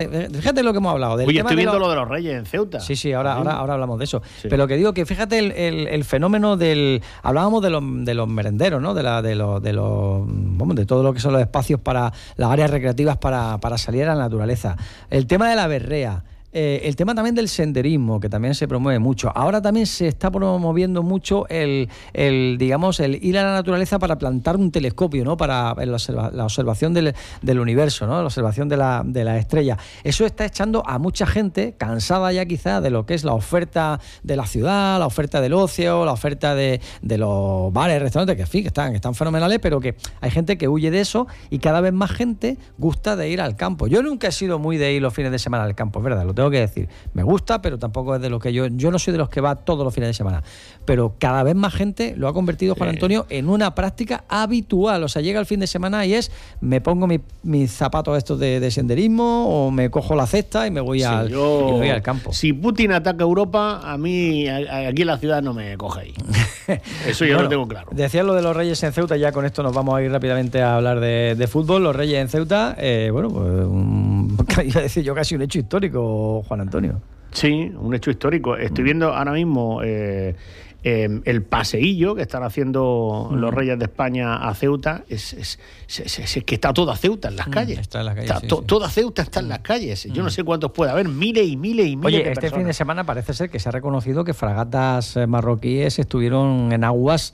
fíjate lo que hemos hablado. Oye, estoy viendo lo de los Reyes en Ceuta. Sí, ahora hablamos de eso. Sí. Pero que digo que fíjate el fenómeno del... Hablábamos de los merenderos, ¿no? De todo lo que son los espacios para las áreas recreativas para salir a la naturaleza. El tema de la berrea. El tema también del senderismo, que también se promueve mucho. Ahora también se está promoviendo mucho el ir a la naturaleza para plantar un telescopio, ¿no? Para la observación del universo, ¿no? La observación de la estrella. Eso está echando a mucha gente cansada ya quizás de lo que es la oferta de la ciudad, la oferta del ocio, la oferta de los bares, restaurantes, que en fin, que están fenomenales, pero que hay gente que huye de eso y cada vez más gente gusta de ir al campo. Yo nunca he sido muy de ir los fines de semana al campo, es verdad, lo tengo que decir. Me gusta, pero tampoco es de lo que yo no soy de los que va todos los fines de semana. Pero cada vez más gente lo ha convertido, Juan Antonio, en una práctica habitual. O sea, llega el fin de semana y me pongo mis zapatos estos de senderismo o me cojo la cesta y me voy al campo. Si Putin ataca Europa, a mí aquí en la ciudad no me coge ahí. Eso yo lo tengo claro. Decías lo de los Reyes en Ceuta, ya con esto nos vamos a ir rápidamente a hablar de fútbol. Los Reyes en Ceuta, iba a decir yo casi un hecho histórico, Juan Antonio. Sí, un hecho histórico. Estoy viendo ahora mismo el paseillo que están haciendo los Reyes de España a Ceuta. Es que está toda Ceuta en las calles. Está en las calles, toda Ceuta está en las calles. Yo no sé cuántos puede haber, miles y miles de personas. Este fin de semana parece ser que se ha reconocido que fragatas marroquíes estuvieron en aguas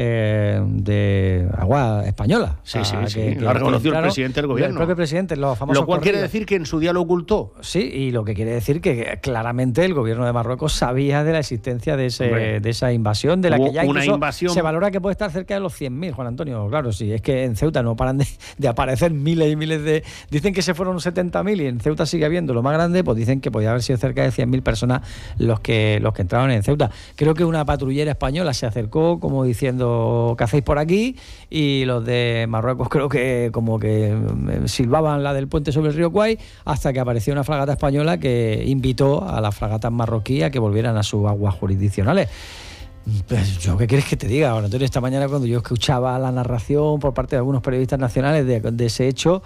de agua española. Sí. Lo ha reconocido el presidente del gobierno. El propio presidente, los famosos. Lo cual quiere decir que en su día lo ocultó. Sí, y lo que quiere decir que claramente el gobierno de Marruecos sabía de la existencia de esa invasión, de la que ya incluso se valora que puede estar cerca de los 100.000, Juan Antonio. Claro, sí, es que en Ceuta no paran de aparecer miles y miles de... Dicen que se fueron 70.000 y en Ceuta sigue habiendo lo más grande, pues dicen que podía haber sido cerca de 100.000 personas los que entraron en Ceuta. Creo que una patrullera española se acercó como diciendo: ¿qué hacéis por aquí? Y los de Marruecos creo que como que silbaban la del puente sobre el río Kwai, hasta que apareció una fragata española que invitó a las fragatas marroquíes a que volvieran a sus aguas jurisdiccionales. Pues yo, ¿qué quieres que te diga, Juan Antonio? Esta mañana, cuando yo escuchaba la narración por parte de algunos periodistas nacionales de ese hecho,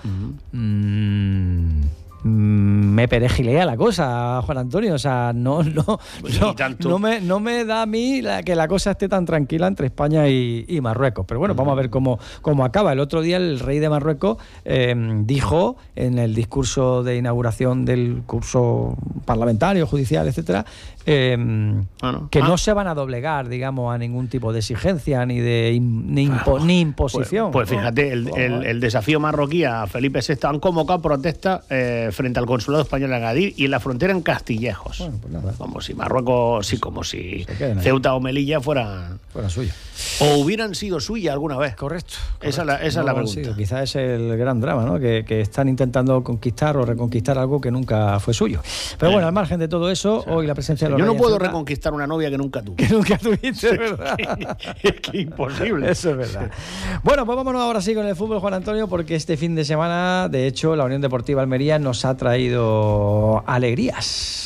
me perejilea la cosa, Juan Antonio. O sea, no me da a mí que la cosa esté tan tranquila entre España y Marruecos. Pero bueno, vamos a ver cómo acaba. El otro día el rey de Marruecos dijo en el discurso de inauguración del curso parlamentario, judicial, etcétera, que no se van a doblegar, digamos, a ningún tipo de exigencia ni imposición. Pues fíjate, el desafío marroquí a Felipe VI han convocado protestas frente al consulado español en Agadir y en la frontera en Castillejos. Bueno, pues nada. Como si Marruecos, como si Ceuta o Melilla fueran suyas. O hubieran sido suyas alguna vez. Correcto. Esa es la pregunta. Quizás es el gran drama, ¿no? Que están intentando conquistar o reconquistar algo que nunca fue suyo. Pero bueno, al margen de todo eso, hoy la presencia de los Yo no Reyes puedo reconquistar una novia que nunca tuve. Que nunca tuviste, es verdad. Es que imposible. Eso es verdad. Bueno, pues vámonos ahora sí con el fútbol, Juan Antonio, porque este fin de semana, de hecho, la Unión Deportiva Almería nos ha traído alegrías.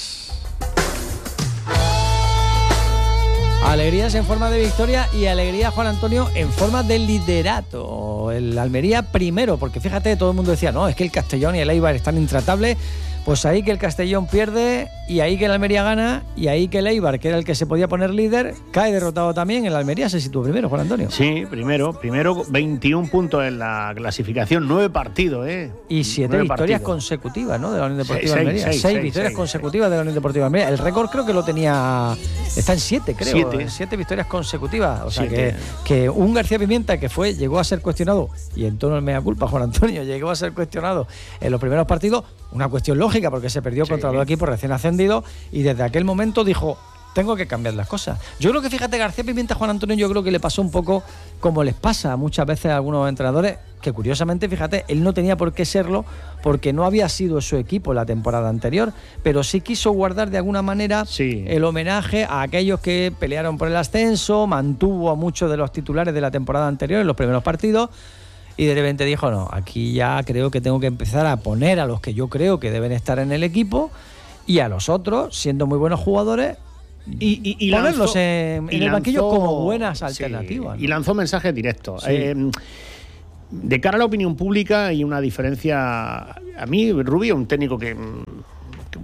Alegrías en forma de victoria y alegría, Juan Antonio, en forma de liderato. El Almería primero, porque fíjate, todo el mundo decía, no, es que el Castellón y el Eibar están intratables. Pues ahí que el Castellón pierde, y ahí que el Almería gana, y ahí que el Eibar, que era el que se podía poner líder, cae derrotado también. El Almería se situó primero, Juan Antonio. Sí, primero 21 puntos en la clasificación, 9 partidos, Y 7 victorias consecutivas, ¿no? De la Unión Deportiva Almería. 6 victorias consecutivas de la Unión Deportiva Almería. El récord creo que lo tenía, está en 7, creo. 7 victorias consecutivas. O sea, que un García Pimienta que llegó a ser cuestionado, y en tono de mea culpa, Juan Antonio, llegó a ser cuestionado en los primeros partidos. Una cuestión lógica, porque se perdió contra los equipos recién ascendidos, y desde aquel momento dijo: tengo que cambiar las cosas. Yo creo que, fíjate, García Pimienta, Juan Antonio, yo creo que le pasó un poco como les pasa muchas veces a algunos entrenadores, que curiosamente, fíjate, él no tenía por qué serlo, porque no había sido su equipo la temporada anterior, pero sí quiso guardar de alguna manera el homenaje a aquellos que pelearon por el ascenso, mantuvo a muchos de los titulares de la temporada anterior en los primeros partidos, y de repente dijo: no, aquí ya creo que tengo que empezar a poner a los que yo creo que deben estar en el equipo, y a los otros, siendo muy buenos jugadores, y ponerlos en el banquillo como buenas alternativas, ¿no? Y lanzó mensajes directos. De cara a la opinión pública, hay una diferencia. A mí, Rubio, un técnico que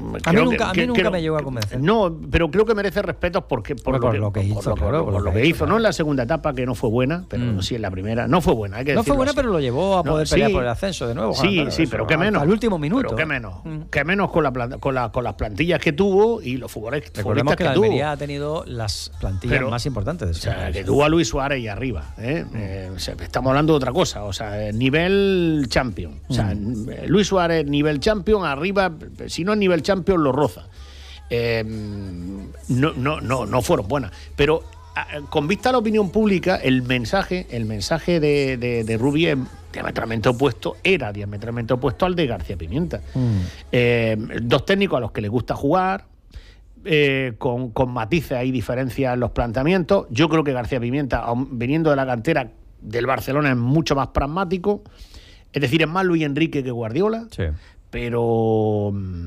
A mí nunca me llegó a convencer. No, pero creo que merece respetos por lo que hizo. No en la segunda etapa, que no fue buena, pero sí en la primera. No fue buena, hay que No fue buena, así. pero lo llevó a poder pelear por el ascenso de nuevo. Sí, pero qué menos. Al último minuto. Pero qué menos con las plantillas que tuvo y los futbolistas Recordemos que la tuvo. Almería ha tenido las plantillas más importantes de O sea, que tuvo a Luis Suárez ahí arriba. O sea, estamos hablando de otra cosa. O sea, nivel champion. O sea, Luis Suárez, nivel champion, arriba, si no es nivel champion, lo roza. No fueron buenas. Pero con vista a la opinión pública, el mensaje de Rubi era diametralmente opuesto al de García Pimienta. Dos técnicos a los que les gusta jugar, con matices, hay diferencias en los planteamientos. Yo creo que García Pimienta, viniendo de la cantera del Barcelona, es mucho más pragmático. Es decir, es más Luis Enrique que Guardiola. Sí. Pero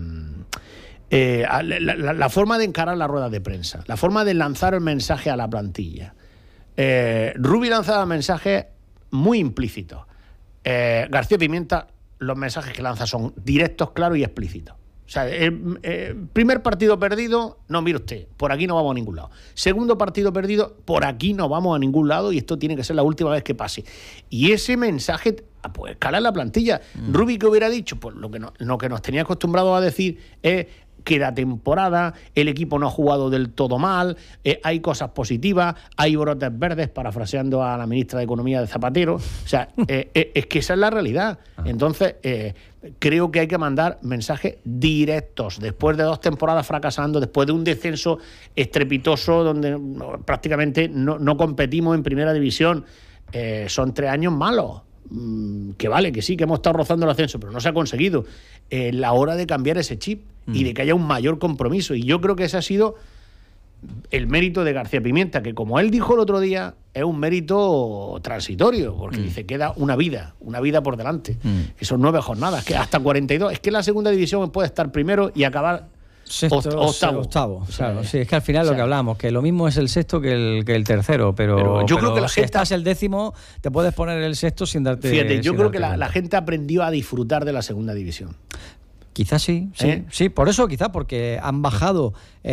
la forma de encarar las ruedas de prensa, la forma de lanzar el mensaje a la plantilla. Rubi lanzaba mensajes muy implícitos. García Pimienta, los mensajes que lanza son directos, claros y explícitos. O sea, primer partido perdido, no, mire usted, por aquí no vamos a ningún lado. Segundo partido perdido, por aquí no vamos a ningún lado y esto tiene que ser la última vez que pase. Y ese mensaje, pues, escala en la plantilla. Rubi, ¿qué hubiera dicho? Pues lo que nos tenía acostumbrados a decir es que la temporada, el equipo no ha jugado del todo mal, hay cosas positivas, hay brotes verdes, parafraseando a la ministra de Economía de Zapatero. O sea, es que esa es la realidad. Entonces, creo que hay que mandar mensajes directos. Después de 2 temporadas fracasando, después de un descenso estrepitoso donde prácticamente no competimos en primera división, son 3 años malos. Que vale, que sí, que hemos estado rozando el ascenso, pero no se ha conseguido. La hora de cambiar ese chip y de que haya un mayor compromiso. Y yo creo que ese ha sido el mérito de García Pimienta, que, como él dijo el otro día, es un mérito transitorio, porque dice, queda una vida por delante, que son 9 jornadas, que hasta 42. Es que la segunda división puede estar primero y acabar octavo. Claro, sí, es que al final lo que hablamos, que lo mismo es el sexto que el tercero, pero yo creo que si estás el décimo, te puedes poner el sexto sin darte. Fíjate, yo creo que la gente aprendió a disfrutar de la segunda división. Quizás sí, por eso quizás, porque han bajado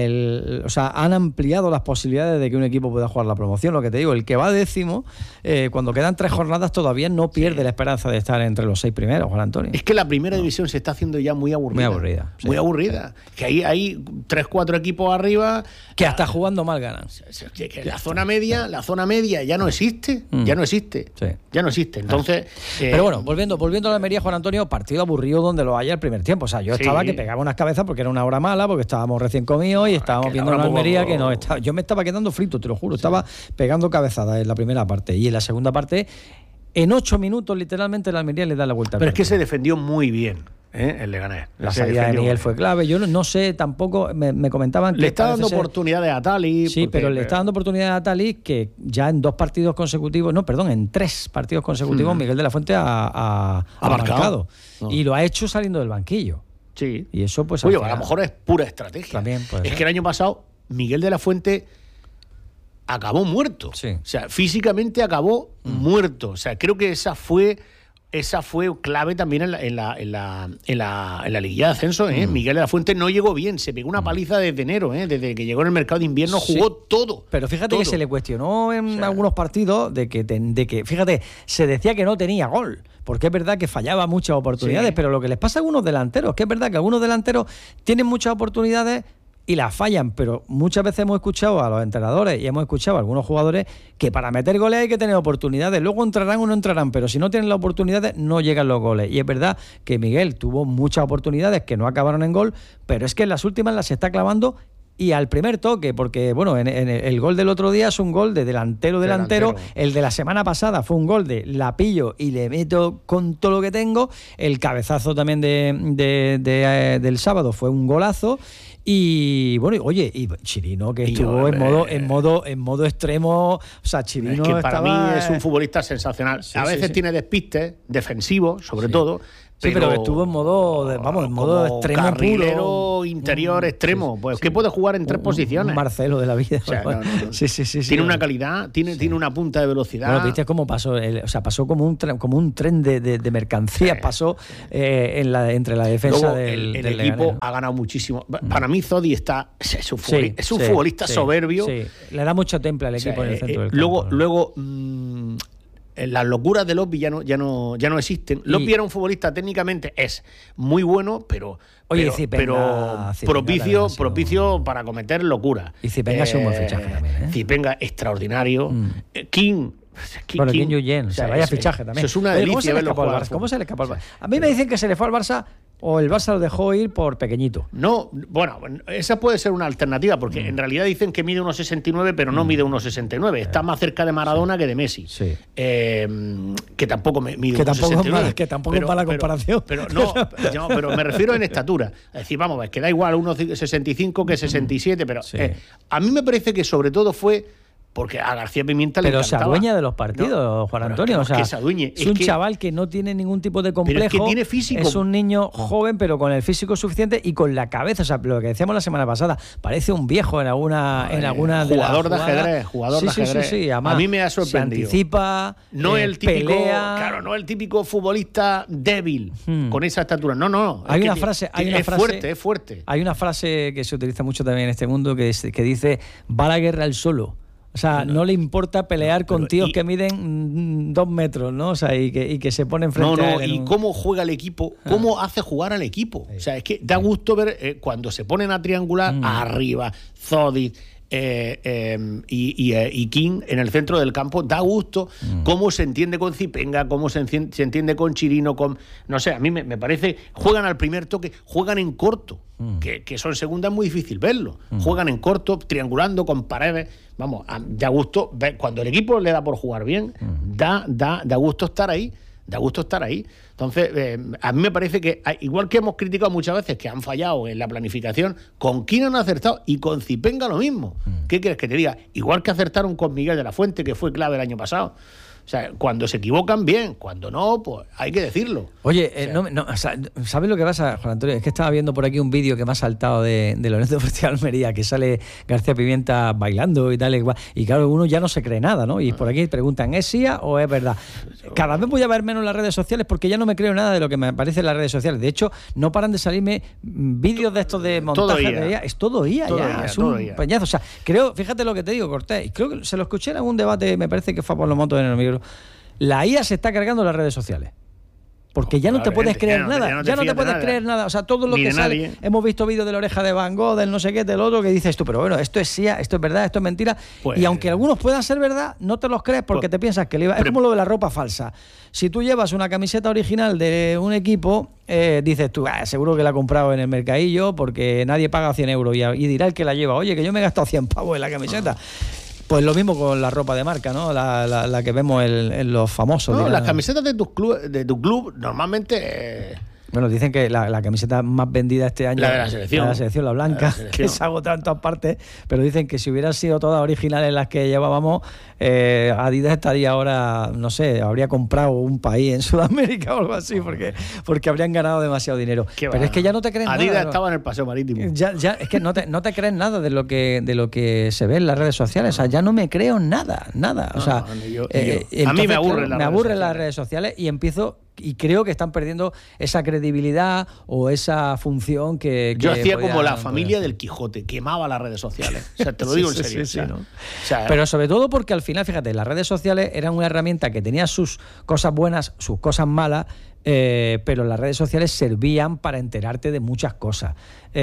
han ampliado las posibilidades de que un equipo pueda jugar la promoción. Lo que te digo, el que va décimo, cuando quedan 3 jornadas todavía no pierde la esperanza de estar entre los 6 primeros, Juan Antonio. Es que la primera división se está haciendo ya muy aburrida. Muy aburrida. Que ahí hay 3-4 equipos arriba que hasta jugando mal ganan. Que la zona media ya no existe. Ya no existe. Entonces, pero bueno, volviendo a la Almería, Juan Antonio, partido aburrido donde lo haya el primer tiempo. O sea, yo estaba que pegaba unas cabezas porque era una hora mala, porque estábamos recién comidos y estábamos viendo una Almería que no estaba. Yo me estaba quedando frito, te lo juro. Estaba pegando cabezadas en la primera parte. Y en la segunda parte, en 8 minutos, literalmente, la Almería le da la vuelta. Pero es que se defendió muy bien. El Leganés. La salida de Miguel fue clave. Yo no sé tampoco, me comentaban que le está dando oportunidades a Tali. Sí, pero le está dando oportunidades a Tali, que ya en 3 partidos consecutivos Miguel de la Fuente ha marcado. Y lo ha hecho saliendo del banquillo. Sí. Y eso, pues. Oye, a lo mejor es pura estrategia. También puede ser. Que el año pasado Miguel de la Fuente acabó muerto. Sí. O sea, físicamente acabó muerto. O sea, creo que esa fue clave también en la liguilla de ascenso. Miguel de la Fuente no llegó bien, se pegó una paliza desde enero, desde que llegó en el mercado de invierno, jugó todo. Pero fíjate que se le cuestionó en algunos partidos de que, fíjate, se decía que no tenía gol, porque es verdad que fallaba muchas oportunidades, pero lo que les pasa a algunos delanteros, que es verdad que algunos delanteros tienen muchas oportunidades y las fallan, pero muchas veces hemos escuchado a los entrenadores y hemos escuchado a algunos jugadores que para meter goles hay que tener oportunidades, luego entrarán o no entrarán, pero si no tienen las oportunidades no llegan los goles. Y es verdad que Miguel tuvo muchas oportunidades que no acabaron en gol, pero es que en las últimas las está clavando. Y al primer toque, porque bueno, en el gol del otro día es un gol de delantero. El de la semana pasada fue un gol de la pillo y le meto con todo lo que tengo. El cabezazo también del sábado fue un golazo. Y bueno, oye, y Chirino, que estuvo en modo extremo. O sea, Chirino es que para mí es un futbolista sensacional. A veces tiene despistes defensivos, sobre todo, pero estuvo en modo, en modo extremo carrilero puro. interior extremo. Pues que puede jugar en 3 posiciones. Un Marcelo de la vida. O sea, Sí. Tiene una calidad, tiene una punta de velocidad. Bueno, viste cómo pasó, pasó como un tren de mercancías, pasó entre la defensa. Luego, el equipo Leganés, ¿no? ha ganado muchísimo. Para mí Zodi es un futbolista soberbio. Sí. Le da mucho temple al equipo en el centro del campo. Luego las locuras de Lobby ya no existen. Lobby era un futbolista, técnicamente es muy bueno, pero propicio para cometer locuras. Y Zipenga es un buen fichaje también. Zipenga extraordinario. King Yuyen, vaya fichaje también. Eso es una delicia verlo jugar. ¿Cómo se le escapó al Barça? A mí me dicen que se le fue al Barça o el Barça lo dejó ir por pequeñito. No, bueno, esa puede ser una alternativa, porque en realidad dicen que mide 1,69, pero no mide 1,69. Está más cerca de Maradona que de Messi. Sí. Que tampoco mide 1,69. Que tampoco es mala comparación. Pero me refiero en estatura. Es decir, vamos, es que da igual 1,65 que 67, pero a mí me parece que sobre todo fue porque a García Pimienta le encantaba. Pero se adueña de los partidos, Juan Antonio. Es un chaval que no tiene ningún tipo de complejo. Pero es que tiene físico. Es un niño joven, pero con el físico suficiente y con la cabeza. O sea, lo que decíamos la semana pasada, parece un viejo en alguna jugador de ajedrez. Sí. Además, a mí me ha sorprendido. Se anticipa, no el típico, pelea. Claro, no el típico futbolista débil con esa estatura. No. Hay una frase. Es fuerte. Hay una frase que se utiliza mucho también en este mundo que dice: va a la guerra él solo. O sea, no le importa pelear con tíos que miden 2 metros, ¿no? O sea, y que se ponen frente a él. Y cómo juega el equipo, cómo hace jugar al equipo. O sea, es que da gusto ver cuando se ponen a triangular arriba, Zodi y King en el centro del campo, da gusto cómo se entiende con Zipenga, cómo se entiende con Chirino, no sé, a mí me parece, juegan al primer toque, juegan en corto, que eso en segunda es muy difícil verlo, juegan en corto, triangulando con Paredes, vamos, da gusto ver, cuando el equipo le da por jugar bien, da gusto estar ahí. Da gusto estar ahí. Entonces, a mí me parece que, igual que hemos criticado muchas veces que han fallado en la planificación, con King han acertado y con Zipenga lo mismo. ¿Qué quieres que te diga? Igual que acertaron con Miguel de la Fuente, que fue clave el año pasado. O sea, cuando se equivocan, bien. Cuando no, pues hay que decirlo. Oye, ¿sabes lo que pasa, Juan Antonio? Es que estaba viendo por aquí un vídeo que me ha saltado de Lorenzo Fertitta Almería, que sale García Pimienta bailando y tal. Y claro, uno ya no se cree nada, ¿no? Y por aquí preguntan, ¿es SIA o es verdad? Cada vez voy a ver menos las redes sociales porque ya no me creo nada de lo que me aparece en las redes sociales. De hecho, no paran de salirme vídeos de estos de montaje de IA. Es todo IA ya. Es un peñazo. O sea, creo, fíjate lo que te digo, Cortés. Creo que se lo escuché en algún debate, me parece que fue por los motos en el micro. La IA se está cargando las redes sociales. Porque ya no te puedes creer nada. Ya no te puedes creer nada. O sea, todo lo que sale. Hemos visto vídeos de la oreja de Van Gogh, del no sé qué, del otro, que dices tú, pero bueno, esto es CIA, esto es verdad, esto es mentira. Y aunque algunos puedan ser verdad, no te los crees porque te piensas que es como lo de la ropa falsa. Si tú llevas una camiseta original de un equipo, dices tú, seguro que la ha comprado en el mercadillo porque nadie paga 100 euros. Y dirá el que la lleva, oye, que yo me he gastado 100 pavos en la camiseta. Pues lo mismo con la ropa de marca, ¿no? La que vemos en los famosos. No, las camisetas de tu club normalmente... Bueno, dicen que la camiseta más vendida este año... La de la selección. La blanca, que se agota en todas partes. Pero dicen que si hubieran sido todas originales las que llevábamos, Adidas estaría ahora, no sé, habría comprado un país en Sudamérica o algo así, porque habrían ganado demasiado dinero. Pero es que ya no te crees nada. Adidas estaba en el Paseo Marítimo. Ya, es que no te crees nada de lo que se ve en las redes sociales. O sea, ya no me creo nada. O sea, a mí me aburren las redes sociales y empiezo... Y creo que están perdiendo esa credibilidad o esa función que yo hacía como la familia del Quijote, quemaba las redes sociales. O sea, te lo digo en serio. Sí, ¿no? O sea, pero sobre todo porque al final, fíjate, las redes sociales eran una herramienta que tenía sus cosas buenas, sus cosas malas, pero las redes sociales servían para enterarte de muchas cosas.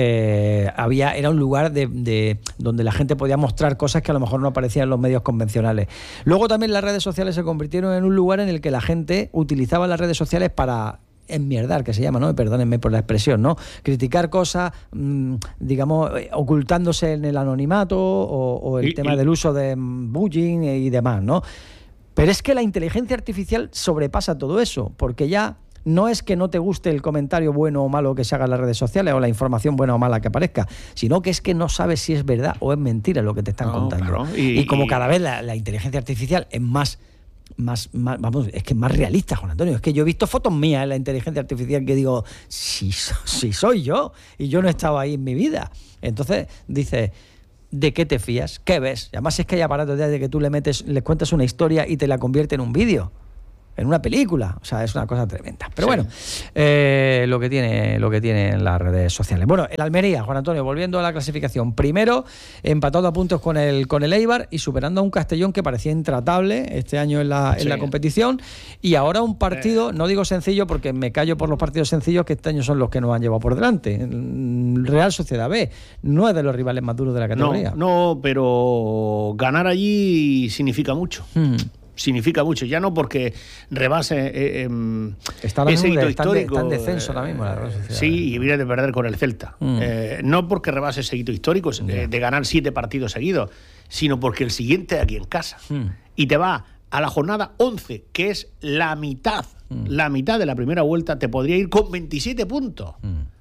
Era un lugar donde la gente podía mostrar cosas que a lo mejor no aparecían en los medios convencionales. Luego también las redes sociales se convirtieron en un lugar en el que la gente utilizaba las redes sociales para enmierdar, que se llama, ¿no? Perdónenme por la expresión, ¿no? Criticar cosas, digamos, ocultándose en el anonimato o el tema del uso de bullying y demás, ¿no? Pero es que la inteligencia artificial sobrepasa todo eso, porque ya no es que no te guste el comentario bueno o malo que se haga en las redes sociales o la información buena o mala que aparezca, sino que es que no sabes si es verdad o es mentira lo que te están contando. Claro. Y como cada vez la inteligencia artificial es más vamos, es que es más realista, Juan Antonio. Es que yo he visto fotos mías en la inteligencia artificial que digo, sí soy yo, y yo no estaba ahí en mi vida. Entonces dices, ¿de qué te fías? ¿Qué ves? Y además es que hay aparatos de que tú le cuentas una historia y te la convierte en un vídeo, en una película. O sea, es una cosa tremenda. Pero bueno, lo que tiene en las redes sociales. Bueno, el Almería, Juan Antonio, volviendo a la clasificación, primero, empatado a puntos con el Eibar y superando a un Castellón que parecía intratable este año en la competición. Y ahora un partido, no digo sencillo porque me callo por los partidos sencillos, que este año son los que nos han llevado por delante. Real Sociedad B no es de los rivales más duros de la categoría. No, pero ganar allí significa mucho. Significa mucho, ya no porque rebase ese hito histórico. Está en descenso ahora mismo la Real Sociedad. Sí, y viene de perder con el Celta. No porque rebase ese hito histórico de ganar 7 partidos seguidos, sino porque el siguiente aquí en casa. Y te va a la jornada 11, que es la mitad de la primera vuelta, te podría ir con 27 puntos.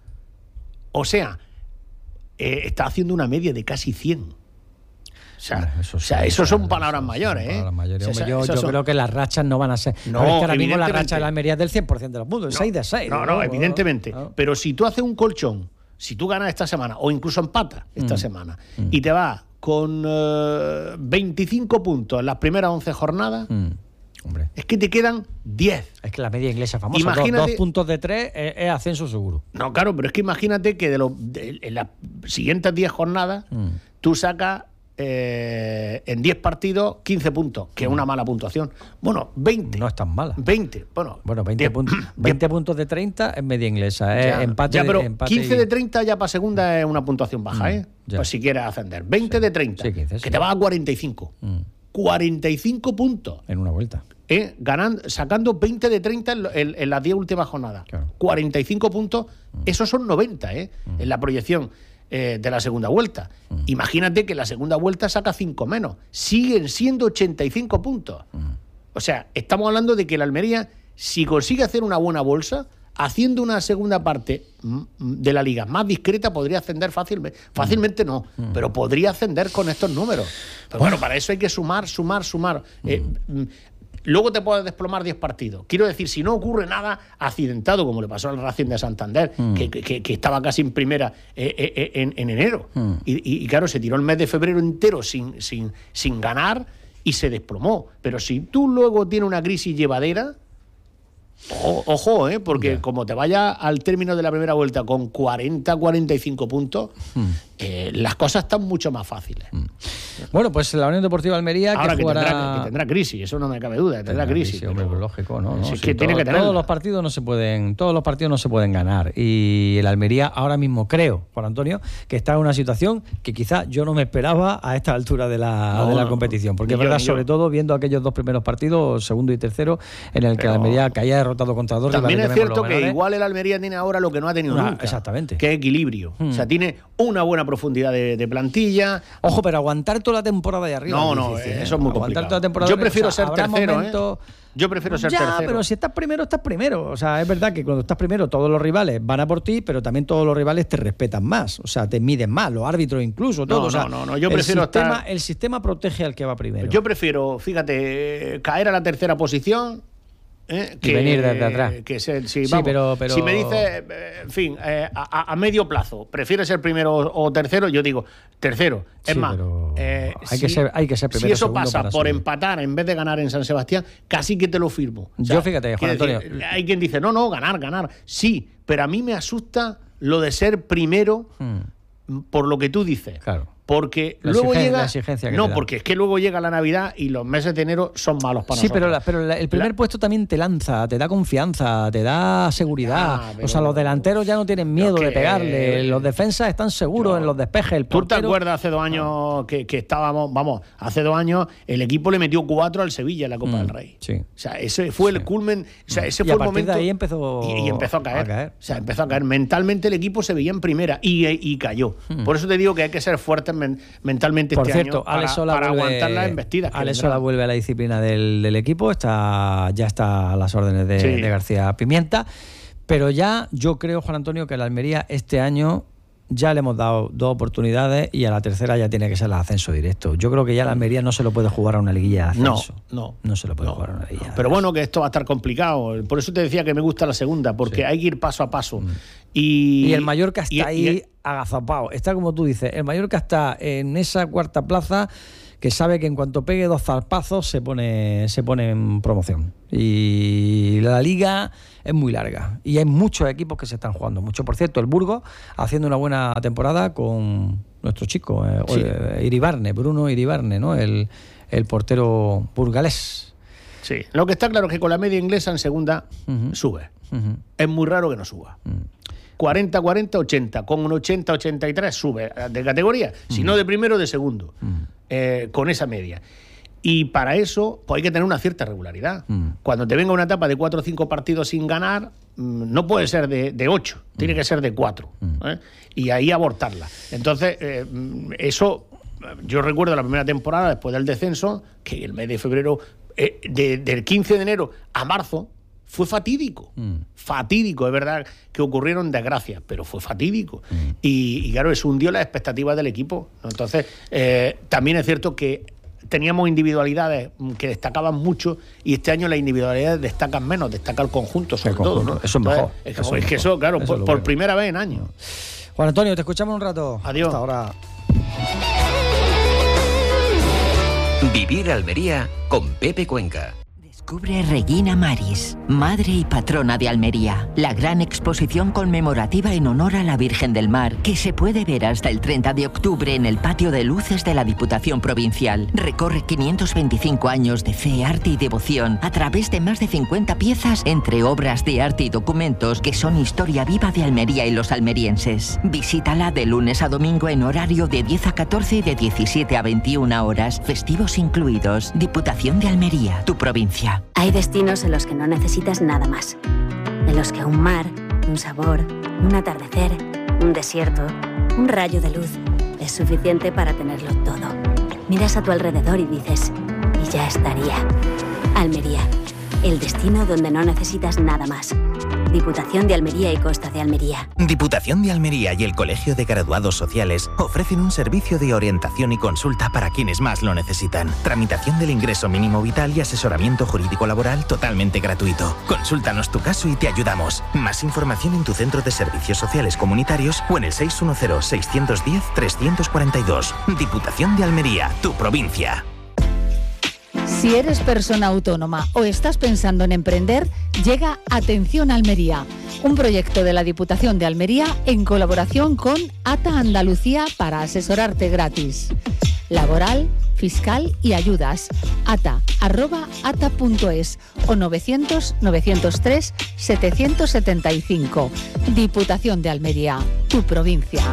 O sea, está haciendo una media de casi 100. O sea, eso son palabras mayores, ¿eh? Yo creo que las rachas no van a ser. No, es que ahora mismo la racha de la Almería es del 100% de los puntos, 6 de 6. No, evidentemente. No. Pero si tú haces un colchón, si tú ganas esta semana, o incluso empatas esta semana, y te vas con 25 puntos en las primeras 11 jornadas, hombre, es que te quedan 10. Es que la media inglesa famosa, imagínate, 2 puntos de 3 es ascenso seguro. No, claro, pero es que imagínate que en las siguientes 10 jornadas tú sacas en 10 partidos 15 puntos, que es una mala puntuación. Bueno, 20. No es tan mala. 20. Bueno, 20 puntos de 30 es media inglesa. Empate, pero empate 15 de 30 ya para segunda es una puntuación baja, pues si quieres ascender. 20 de 30, 15, que te vas a 45. 45 puntos. En una vuelta. Sacando 20 de 30 en las 10 últimas jornadas. Claro. 45 puntos, esos son 90, en la proyección de la segunda vuelta. Imagínate que la segunda vuelta saca 5 menos. Siguen siendo 85 puntos. O sea, estamos hablando de que el Almería, si consigue hacer una buena bolsa, haciendo una segunda parte de la liga más discreta, podría ascender fácilmente no, pero podría ascender con estos números. Pero bueno, para eso hay que sumar. Luego te puedes desplomar 10 partidos. Quiero decir, si no ocurre nada accidentado, como le pasó al Racing de Santander, que estaba casi en primera en enero. Y claro, se tiró el mes de febrero entero sin ganar y se desplomó. Pero si tú luego tienes una crisis llevadera, ojo, porque como te vayas al término de la primera vuelta con 40-45 puntos, las cosas están mucho más fáciles. Bueno, pues la Unión Deportiva Almería ahora que jugará... que tendrá crisis, eso no me cabe duda, tendrá crisis. Hombre, pero lógico, ¿no? Es que tiene que tener. Todos los partidos no se pueden ganar, y el Almería ahora mismo creo, Juan Antonio, que está en una situación que quizás yo no me esperaba a esta altura de la competición, porque es verdad, sobre todo viendo aquellos 2 primeros partidos, segundo y tercero, en el que el Almería caía derrotado contra 2 también rivales. Es cierto que igual el Almería tiene ahora lo que no ha tenido nunca. Exactamente. Que es equilibrio. O sea, tiene una buena profundidad de plantilla. Ojo, pero aguantar toda la temporada de arriba. No, difícil, eso es muy complicado. Toda la temporada yo prefiero ser tercero, momentos... Yo prefiero ser tercero. Pero si estás primero, estás primero. O sea, es verdad que cuando estás primero todos los rivales van a por ti, pero también todos los rivales te respetan más. O sea, te miden más, los árbitros incluso, todo. No, yo prefiero el sistema protege al que va primero. Yo prefiero, fíjate, caer a la tercera posición... y venir desde atrás. Pero si me dices, en fin, a medio plazo, ¿prefieres ser primero o tercero? Yo digo, tercero. Es más, hay que ser primero. Si eso pasa por empatar en vez de ganar en San Sebastián, casi que te lo firmo. O sea, yo fíjate, Juan Antonio. Hay quien dice, no, ganar. Sí, pero a mí me asusta lo de ser primero por lo que tú dices. Claro. Porque luego llega... porque es que luego llega la Navidad y los meses de enero son malos para nosotros. Sí, pero el primer puesto también te lanza, te da confianza, te da seguridad. O sea, los delanteros ya no tienen miedo de pegarle. Los defensas están seguros en los despejes. El portero... ¿Tú te acuerdas hace 2 años que estábamos... Hace 2 años el equipo le metió 4 al Sevilla en la Copa del Rey. Sí. O sea, ese fue el culmen... O sea, ese fue el momento... de ahí empezó... Y empezó a caer. O sea, empezó a caer. Mentalmente el equipo se veía en primera y cayó. Por eso te digo que hay que ser fuertes mentalmente por cierto, año para aguantar las embestidas. Alex Sola vuelve a la disciplina del equipo, ya está a las órdenes de García Pimienta, pero ya yo creo, Juan Antonio, que el Almería este año ya le hemos dado 2 oportunidades y a la tercera ya tiene que ser el ascenso directo. Yo creo que ya la Almería no se lo puede jugar a una liguilla de ascenso. No se lo puede jugar a una liguilla. Pero bueno, que esto va a estar complicado. Por eso te decía que me gusta la segunda, porque hay que ir paso a paso. Y el Mallorca está ahí agazapado. Está como tú dices, el Mallorca está en esa cuarta plaza, que sabe que en cuanto pegue 2 zarpazos se pone en promoción. Y la liga es muy larga y hay muchos equipos que se están jugando mucho. Por cierto, el Burgos haciendo una buena temporada con nuestro chico Iribarne, Bruno Iribarne, ¿no? El portero burgalés. Sí, lo que está claro es que con la media inglesa en segunda sube. Es muy raro que no suba. 40, 40, 80. Con un 80, 83 sube de categoría, si no de primero, de segundo. Con esa media. Y para eso pues hay que tener una cierta regularidad. Cuando te venga una etapa de 4 o 5 partidos sin ganar, no puede ser de 8, tiene que ser de 4. Y ahí abortarla. Entonces, eso, yo recuerdo la primera temporada, después del descenso, que el mes de febrero, del 15 de enero a marzo, fue fatídico. Fatídico, es verdad que ocurrieron desgracias, pero fue fatídico. Y claro, eso hundió las expectativas del equipo, ¿no? Entonces, también es cierto que teníamos individualidades que destacaban mucho y este año las individualidades destacan menos, destaca el conjunto sobre todo, ¿no? Eso es mejor. Es que eso, claro, por primera vez en años. Juan Antonio, te escuchamos un rato. Adiós. Hasta ahora. Vivir Almería con Pepe Cuenca. Descubre Regina Maris, madre y patrona de Almería, la gran exposición conmemorativa en honor a la Virgen del Mar, que se puede ver hasta el 30 de octubre en el patio de luces de la Diputación Provincial. Recorre 525 años de fe, arte y devoción a través de más de 50 piezas entre obras de arte y documentos que son historia viva de Almería y los almerienses. Visítala de lunes a domingo en horario de 10 a 14 y de 17 a 21 horas, festivos incluidos. Diputación de Almería, tu provincia. Hay destinos en los que no necesitas nada más. En los que un mar, un sabor, un atardecer, un desierto, un rayo de luz es suficiente para tenerlo todo. Miras a tu alrededor y dices, y ya estaría. Almería, el destino donde no necesitas nada más. Diputación de Almería y Costa de Almería. Diputación de Almería y el Colegio de Graduados Sociales ofrecen un servicio de orientación y consulta para quienes más lo necesitan. Tramitación del ingreso mínimo vital y asesoramiento jurídico laboral totalmente gratuito. Consúltanos tu caso y te ayudamos. Más información en tu centro de servicios sociales comunitarios o en el 610-610-342. Diputación de Almería, tu provincia. Si eres persona autónoma o estás pensando en emprender, llega Atención Almería, un proyecto de la Diputación de Almería en colaboración con ATA Andalucía para asesorarte gratis. Laboral, fiscal y ayudas. ata@ata.es o 900-903-775. Diputación de Almería, tu provincia.